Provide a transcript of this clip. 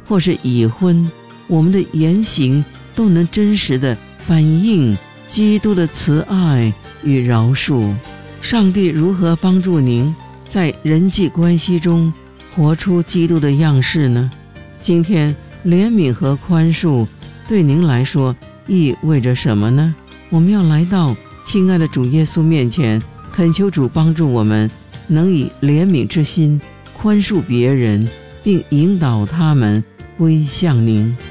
或是已婚，我们的言行都能真实的反映基督的慈爱与饶恕。上帝如何帮助您在人际关系中活出基督的样式呢？今天怜悯和宽恕对您来说意味着什么呢？我们要来到亲爱的主耶稣面前，恳求主帮助我们能以怜悯之心宽恕别人，并引导他们归向您。